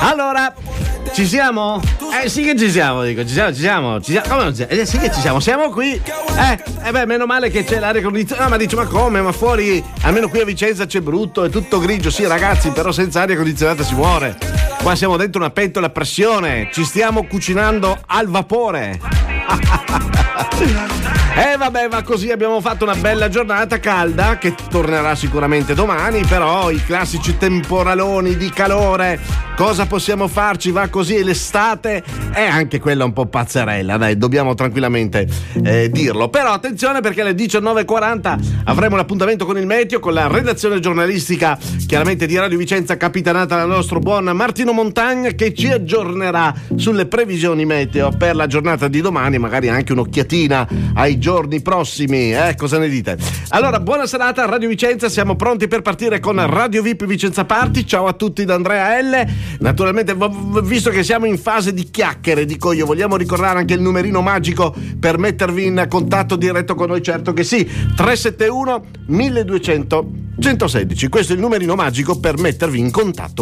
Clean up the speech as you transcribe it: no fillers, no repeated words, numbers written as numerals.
Allora, ci siamo? Sì che ci siamo, dico, ci siamo. Come non c'è? Sì che ci siamo qui. Meno male che c'è l'aria condizionata. Ma dici, ma come? Ma fuori, almeno qui a Vicenza c'è brutto, è tutto grigio. Sì ragazzi, però senza aria condizionata si muore. Qua siamo dentro una pentola a pressione, ci stiamo cucinando al vapore. Vabbè, va così, abbiamo fatto una bella giornata calda che tornerà sicuramente domani, però i classici temporaloni di calore, cosa possiamo farci? Va così, l'estate è anche quella un po' pazzerella, dai, dobbiamo tranquillamente dirlo. Però attenzione, perché alle 19:40 avremo l'appuntamento con il meteo, con la redazione giornalistica chiaramente di Radio Vicenza, capitanata dal nostro buon Martino Montagna, che ci aggiornerà sulle previsioni meteo per la giornata di domani, magari anche un'occhiatina ai giorni prossimi, cosa ne dite? Allora, buona serata a Radio Vicenza, siamo pronti per partire con Radio VIP Vicenza Party. Ciao a tutti da Andrea L. Naturalmente, visto che siamo in fase di chiacchiere, dico io, vogliamo ricordare anche il numerino magico per mettervi in contatto diretto con noi? Certo che sì, 371 1200 116, questo è il numerino magico per mettervi in contatto